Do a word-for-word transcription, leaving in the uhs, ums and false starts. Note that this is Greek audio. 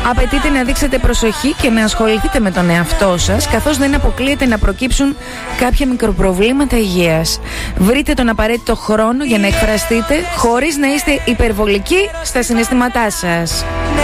Απαιτείται να δείξετε προσοχή και να ασχοληθείτε με τον εαυτό σας, καθώς δεν αποκλείεται να προκύψουν κάποια μικροπροβλήματα υγείας. Βρείτε τον απαραίτητο χρόνο για να εκφραστείτε χωρίς να είστε υπερβολικοί στα συναισθήματά σας.